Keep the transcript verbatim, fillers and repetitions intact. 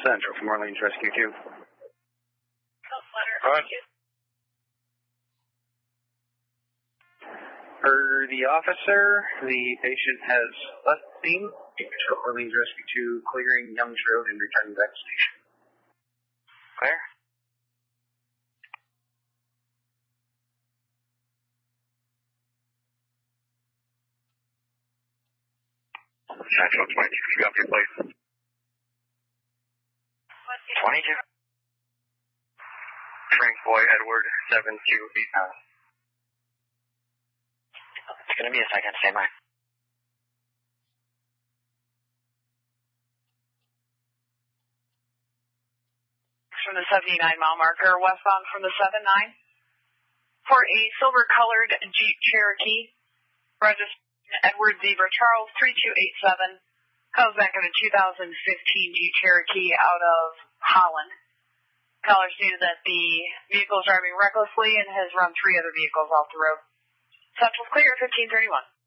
Central from Orleans Rescue two. Alright. Per the officer, the patient has left the scene. Orleans Rescue two clearing Youngs Road and returning back to station. Clear. Central twenty-two, you got your place. twenty-two. Frank Boy, Edward, seven two eight nine. It's going to be a second, stand by. From the seventy-nine mile marker, westbound from the seven nine. For a silver-colored Jeep Cherokee, registered Edward Zebra Charles three two eight seven, comes back in a two thousand fifteen Jeep Cherokee out of Holland. Caller stated that the vehicle is driving recklessly and has run three other vehicles off the road. Central's clear at fifteen thirty-one.